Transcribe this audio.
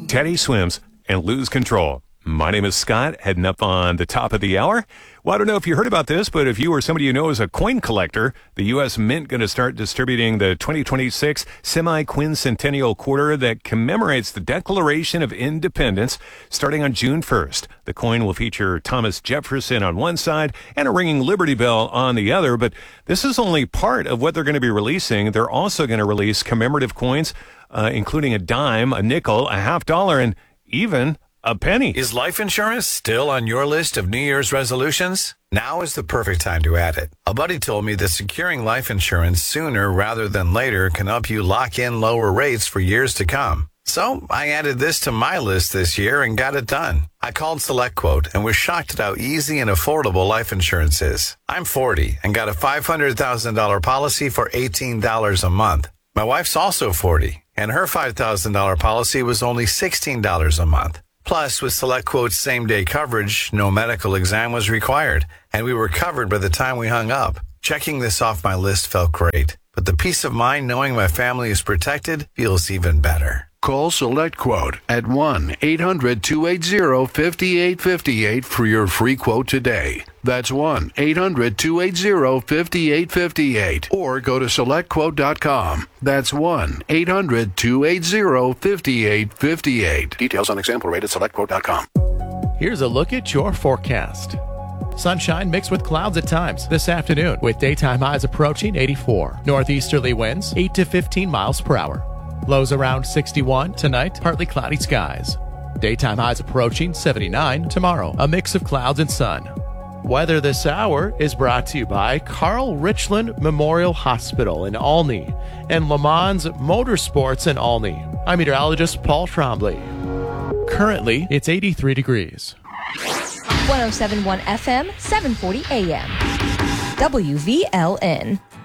Teddy Swims, and Lose Control. My name is Scott, heading up on the top of the hour. Well, I don't know if you heard about this, but if you or somebody you know is a coin collector, the U.S. Mint going to start distributing the 2026 semi-quincentennial quarter that commemorates the Declaration of Independence starting on June 1st. The coin will feature Thomas Jefferson on one side and a ringing Liberty Bell on the other, but this is only part of what they're going to be releasing. They're also going to release commemorative coins, including a dime, a nickel, a $50, and even a penny. Is life insurance still on your list of New Year's resolutions? Now is the perfect time to add it. A buddy told me that securing life insurance sooner rather than later can help you lock in lower rates for years to come. So I added this to my list this year and got it done. I called SelectQuote and was shocked at how easy and affordable life insurance is. I'm 40 and got a $500,000 policy for $18 a month. My wife's also 40 and her $5,000 policy was only $16 a month. Plus, with SelectQuote's same-day coverage, no medical exam was required, and we were covered by the time we hung up. Checking this off my list felt great, but the peace of mind knowing my family is protected feels even better. Call SelectQuote at 1-800-280-5858 for your free quote today. That's 1-800-280-5858. Or go to SelectQuote.com. That's 1-800-280-5858. Details on example rate at SelectQuote.com. Here's a look at your forecast. Sunshine mixed with clouds at times this afternoon, with daytime highs approaching 84. Northeasterly winds 8 to 15 miles per hour. Lows around 61 tonight, partly cloudy skies. Daytime highs approaching 79 tomorrow, a mix of clouds and sun. Weather this hour is brought to you by Carl Richland Memorial Hospital in Olney and Le Mans Motorsports in Olney. I'm meteorologist Paul Trombley. Currently, it's 83 degrees. 107.1 FM, 740 AM. WVLN.